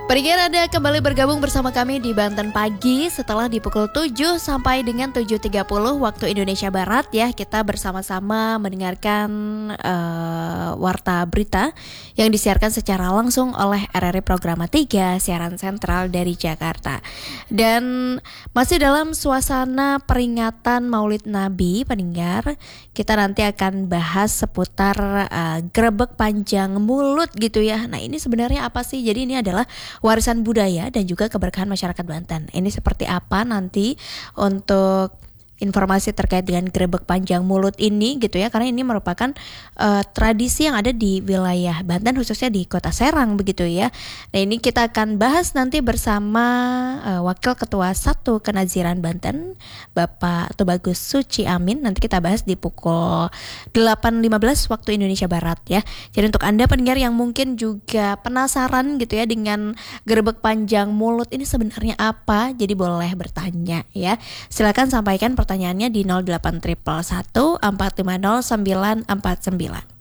Pendengar Anda kembali bergabung bersama kami di Banten Pagi setelah di pukul 7 sampai dengan 7.30 waktu Indonesia Barat ya. Kita bersama-sama mendengarkan warta berita yang disiarkan secara langsung oleh RRI Programa 3 siaran sentral dari Jakarta. Dan masih dalam suasana peringatan Maulid Nabi, pendengar, kita nanti akan bahas seputar grebek panjang mulut gitu ya. Nah, ini sebenarnya apa sih? Jadi ini adalah warisan budaya dan juga keberkahan masyarakat Banten. Ini seperti apa nanti untuk informasi terkait dengan grebek panjang mulut ini gitu ya, karena ini merupakan tradisi yang ada di wilayah Banten, khususnya di Kota Serang begitu ya. Nah, ini kita akan bahas nanti bersama Wakil Ketua 1 Kenaziran Banten, Bapak Tubagus Suci Amin. Nanti kita bahas di pukul 8.15 waktu Indonesia Barat ya. Jadi untuk Anda pendengar yang mungkin juga penasaran gitu ya dengan grebek panjang mulut ini sebenarnya apa, jadi boleh bertanya ya. Silakan sampaikan pertanyaannya di 0811 450 949.